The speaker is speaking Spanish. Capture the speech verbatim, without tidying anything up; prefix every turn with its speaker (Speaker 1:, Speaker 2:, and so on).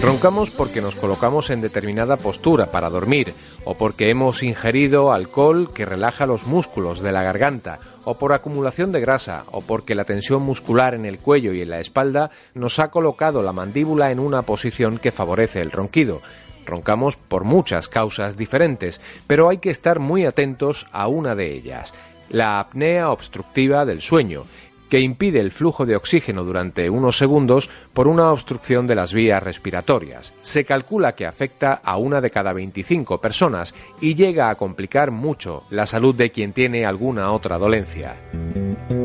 Speaker 1: Roncamos porque nos colocamos en determinada postura para dormir, o porque hemos ingerido alcohol que relaja los músculos de la garganta, o por acumulación de grasa, o porque la tensión muscular en el cuello y en la espalda nos ha colocado la mandíbula en una posición que favorece el ronquido. Roncamos por muchas causas diferentes, pero hay que estar muy atentos a una de ellas, la apnea obstructiva del sueño, que impide el flujo de oxígeno durante unos segundos por una obstrucción de las vías respiratorias. Se calcula que afecta a una de cada veinticinco personas y llega a complicar mucho la salud de quien tiene alguna otra dolencia.